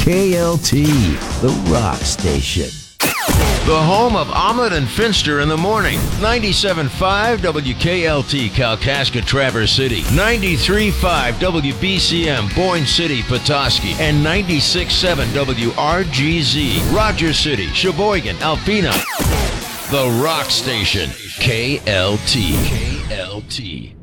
KLT, the rock station. The home of Omelet and Finster in the morning. 97.5 WKLT, Kalkaska, Traverse City. 93.5 WBCM, Boyne City, Petoskey. And 96.7 WRGZ, Rogers City, Sheboygan, Alpena. The rock station, KLT. KLT.